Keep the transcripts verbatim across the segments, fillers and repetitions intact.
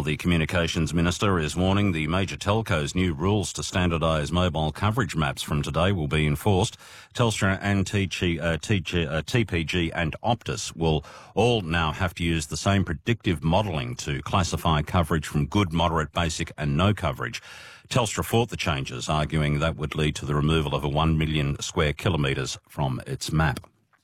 While the Communications Minister is warning the major telcos new rules to standardise mobile coverage maps from today will be enforced, Telstra and T G, uh, T G, uh, T P G and Optus will all now have to use the same predictive modelling to classify coverage from good, moderate, basic and no coverage. Telstra fought the changes, arguing that would lead to the removal of a one million square kilometres from its map.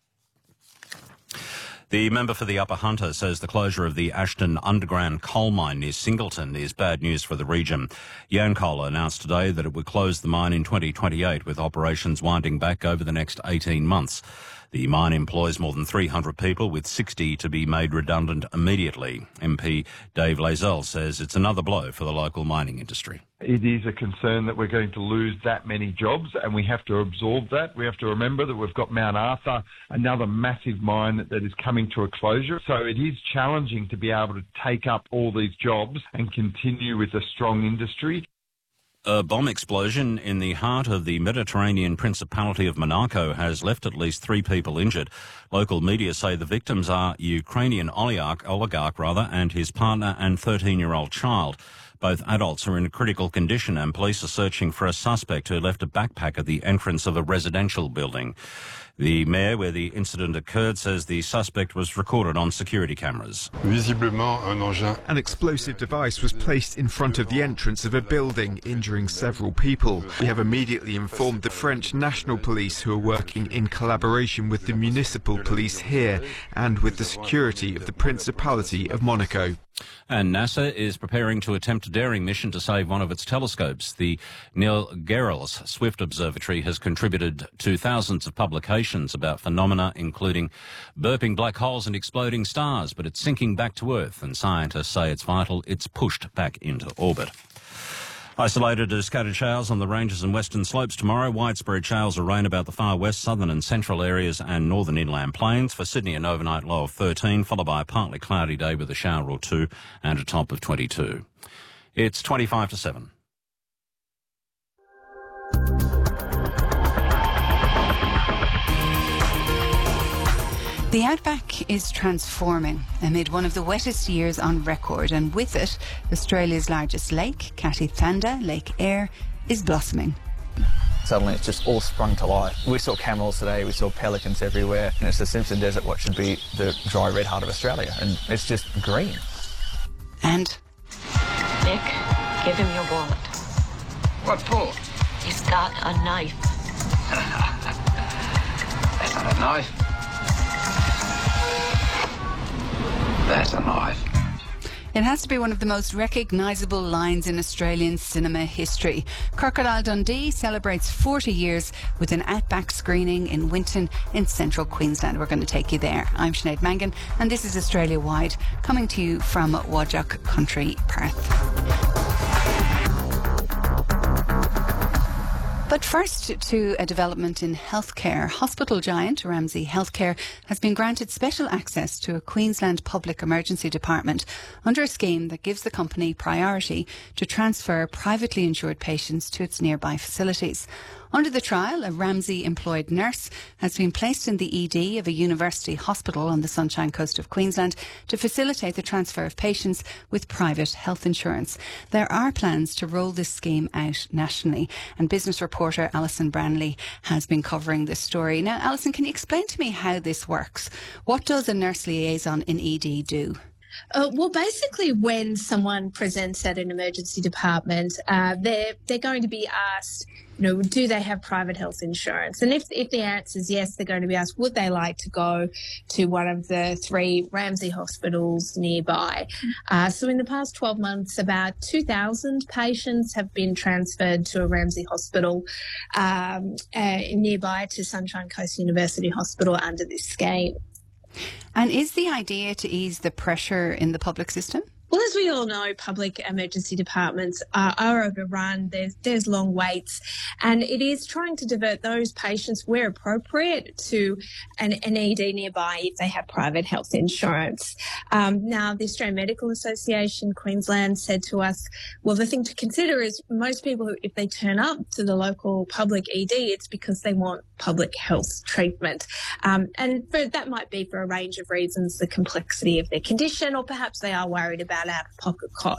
The member for the Upper Hunter says the closure of the Ashton underground coal mine near Singleton is bad news for the region. Yancoal announced today that it would close the mine in twenty twenty-eight, with operations winding back over the next eighteen months. The mine employs more than three hundred people, with sixty to be made redundant immediately. M P Dave Lazell says it's another blow for the local mining industry. It is a concern that we're going to lose that many jobs, and we have to absorb that. We have to remember that we've got Mount Arthur, another massive mine that is coming to a closure. So it is challenging to be able to take up all these jobs and continue with a strong industry. A bomb explosion in the heart of the Mediterranean Principality of Monaco has left at least three people injured. Local media say the victims are Ukrainian oligarch, oligarch rather, and his partner and thirteen-year-old child. Both adults are in a critical condition, and police are searching for a suspect who left a backpack at the entrance of a residential building. The mayor where the incident occurred says the suspect was recorded on security cameras. An explosive device was placed in front of the entrance of a building, injuring several people. We have immediately informed the French National Police, who are working in collaboration with the municipal police here and with the security of the Principality of Monaco. And NASA is preparing to attempt a daring mission to save one of its telescopes. The Neil Gehrels Swift Observatory has contributed to thousands of publications about phenomena including burping black holes and exploding stars, but it's sinking back to Earth, and scientists say it's vital it's pushed back into orbit. Isolated to scattered showers on the ranges and western slopes tomorrow. Widespread showers of rain about the far west, southern and central areas and northern inland plains. For Sydney, an overnight low of thirteen, followed by a partly cloudy day with a shower or two and a top of twenty-two. It's twenty-five to seven. The outback is transforming amid one of the wettest years on record, and with it, Australia's largest lake, Catithanda, Lake Eyre, is blossoming. Suddenly it's just all sprung to life. We saw camels today, we saw pelicans everywhere, and it's the Simpson Desert, what should be the dry red heart of Australia, and it's just green. And? Nick, give him your wallet. What for? He's got a knife. That's not a knife. That's a knife. It has to be one of the most recognisable lines in Australian cinema history. Crocodile Dundee celebrates forty years with an outback screening in Winton in central Queensland. We're going to take you there. I'm Sinead Mangan, and this is Australia Wide, coming to you from Wadjock Country, Perth. But first to a development in healthcare. Hospital giant Ramsay Health Care has been granted special access to a Queensland public emergency department under a scheme that gives the company priority to transfer privately insured patients to its nearby facilities. Under the trial, a Ramsay-employed nurse has been placed in the E D of a university hospital on the Sunshine Coast of Queensland to facilitate the transfer of patients with private health insurance. There are plans to roll this scheme out nationally, and business reporter Alison Branley has been covering this story. Now, Alison, can you explain to me how this works? What does a nurse liaison in E D do? Uh, well, basically, when someone presents at an emergency department, uh, they're they're going to be asked, you know, do they have private health insurance? And if if the answer is yes, they're going to be asked, would they like to go to one of the three Ramsay hospitals nearby? Uh, so in the past twelve months, about two thousand patients have been transferred to a Ramsay hospital um, uh, nearby to Sunshine Coast University Hospital under this scheme. And is the idea to ease the pressure in the public system? Well, as we all know, public emergency departments are, are overrun. There's, there's long waits, and it is trying to divert those patients where appropriate to an, an E D nearby if they have private health insurance. Um, now, the Australian Medical Association Queensland said to us, well, the thing to consider is most people, who, if they turn up to the local public E D, it's because they want public health treatment. Um, and for, that might be for a range of reasons, the complexity of their condition, or perhaps they are worried about out-of-pocket costs.